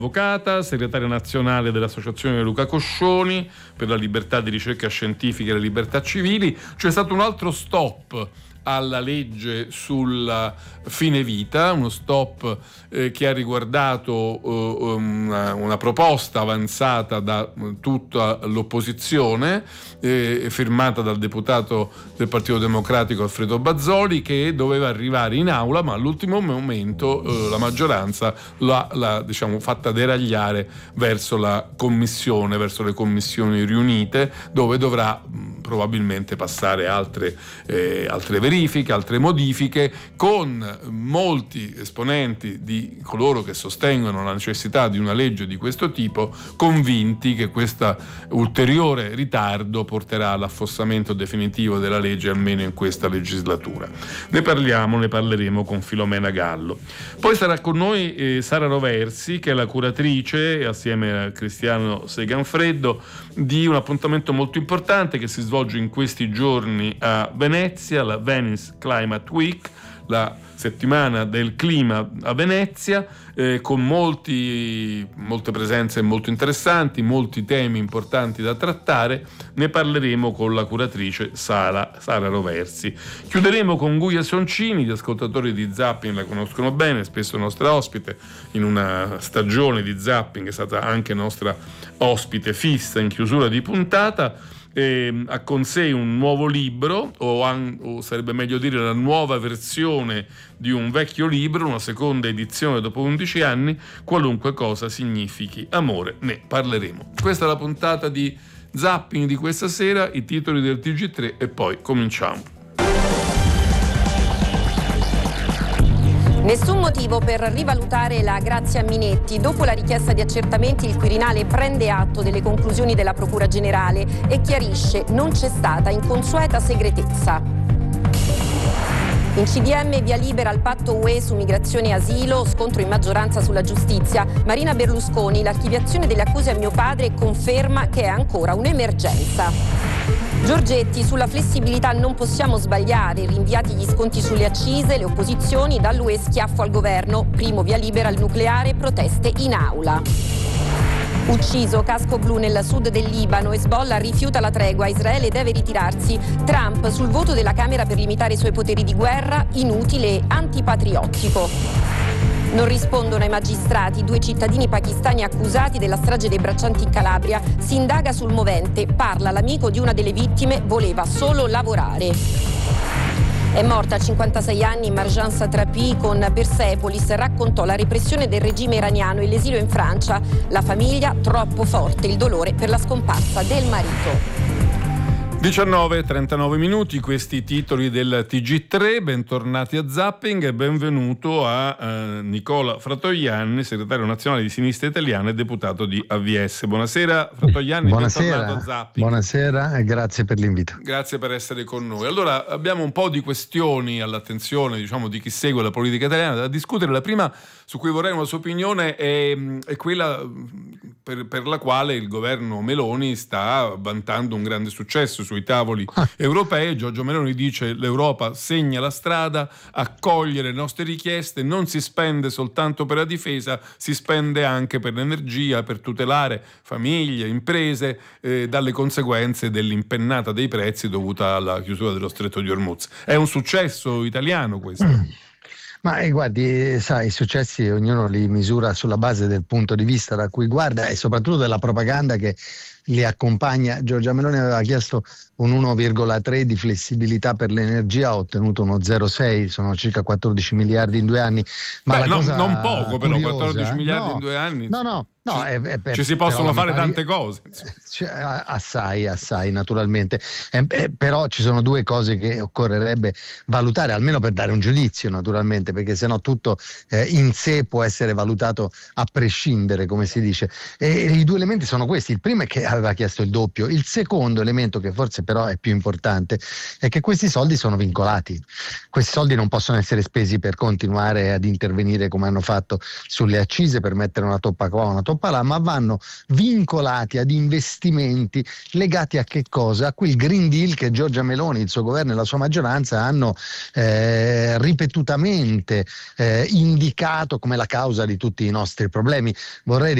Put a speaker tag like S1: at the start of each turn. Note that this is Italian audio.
S1: Avvocata, segretaria nazionale dell'Associazione Luca Coscioni per la libertà di ricerca scientifica e le libertà civili. C'è stato un altro stop alla legge sul fine vita, uno stop che ha riguardato una proposta avanzata da tutta l'opposizione, firmata dal deputato del Partito Democratico Alfredo Bazzoli, che doveva arrivare in aula, ma all'ultimo momento la maggioranza l'ha fatta deragliare verso la commissione, verso le commissioni riunite, dove dovrà probabilmente passare altre verifiche, altre modifiche, con molti esponenti di coloro che sostengono la necessità di una legge di questo tipo convinti che questo ulteriore ritardo porterà all'affossamento definitivo della legge, almeno in questa legislatura. Ne parleremo con Filomena Gallo. Poi sarà con noi Sara Roversi, che è la curatrice, assieme a Cristiano Seganfreddo, di un appuntamento molto importante che si svolge in questi giorni a Venezia, la Venice Climate Week, la settimana del clima a Venezia, con molte presenze molto interessanti, molti temi importanti da trattare. Ne parleremo con la curatrice Sara Roversi. Chiuderemo con Guia Soncini. Gli ascoltatori di Zapping la conoscono bene, spesso nostra ospite in una stagione di Zapping, è stata anche nostra ospite fissa in chiusura di puntata. Ha con sé un nuovo libro, o sarebbe meglio dire la nuova versione di un vecchio libro, una seconda edizione dopo 11 anni, Qualunque cosa significhi amore. Ne parleremo. Questa è la puntata di Zapping di questa sera, i titoli del TG3 e poi cominciamo.
S2: Nessun motivo per rivalutare la Grazia Minetti. Dopo la richiesta di accertamenti, il Quirinale prende atto delle conclusioni della Procura Generale e chiarisce: non c'è stata inconsueta segretezza. In CDM via libera al patto UE su migrazione e asilo, scontro in maggioranza sulla giustizia. Marina Berlusconi: l'archiviazione delle accuse a mio padre conferma che è ancora un'emergenza. Giorgetti: sulla flessibilità non possiamo sbagliare, rinviati gli sconti sulle accise, le opposizioni, dall'UE schiaffo al governo, primo via libera al nucleare, proteste in aula. Ucciso, casco blu nel sud del Libano, Hezbollah rifiuta la tregua, Israele deve ritirarsi, Trump sul voto della Camera per limitare i suoi poteri di guerra, inutile e antipatriottico. Non rispondono ai magistrati 2 cittadini pakistani accusati della strage dei braccianti in Calabria. Si indaga sul movente, parla l'amico di una delle vittime, voleva solo lavorare. È morta a 56 anni Marjan Satrapi con Persepolis, raccontò la repressione del regime iraniano e l'esilio in Francia. La famiglia troppo forte, il dolore per la scomparsa del marito.
S1: 19:39 minuti, questi titoli del TG3. Bentornati a Zapping e benvenuto a Nicola Fratoianni, segretario nazionale di Sinistra Italiana e deputato di AVS. Buonasera Fratoianni, bentornato a Zapping.
S3: Buonasera e grazie per l'invito.
S1: Grazie per essere con noi. Allora, abbiamo un po' di questioni all'attenzione, di chi segue la politica italiana da discutere. La prima su cui vorrei una sua opinione è quella per la quale il governo Meloni sta vantando un grande successo sui tavoli europei. Giorgio Meloni dice: l'Europa segna la strada, accoglie le nostre richieste, non si spende soltanto per la difesa, si spende anche per l'energia, per tutelare famiglie, imprese dalle conseguenze dell'impennata dei prezzi dovuta alla chiusura dello Stretto di Hormuz. È un successo italiano questo?
S3: Ma guardi, sai, i successi ognuno li misura sulla base del punto di vista da cui guarda e soprattutto della propaganda che li accompagna. Giorgia Meloni aveva chiesto un 1,3 di flessibilità per l'energia, ha ottenuto uno 0,6, sono circa 14 miliardi in 2 anni. Ma
S1: non poco però, 14 miliardi in 2 anni.
S3: No,
S1: ci si possono fare tante cose.
S3: Assai naturalmente. Però ci sono 2 cose che occorrerebbe valutare, almeno per dare un giudizio naturalmente, perché sennò tutto in sé può essere valutato a prescindere, come si dice. E i 2 elementi sono questi. Il primo è che aveva chiesto il doppio. Il secondo elemento, che forse però è più importante, è che questi soldi sono vincolati. Questi soldi non possono essere spesi per continuare ad intervenire come hanno fatto sulle accise, per mettere una toppa qua, una toppa là, ma vanno vincolati ad investimenti legati a che cosa? A quel Green Deal che Giorgia Meloni, il suo governo e la sua maggioranza hanno ripetutamente indicato come la causa di tutti i nostri problemi. Vorrei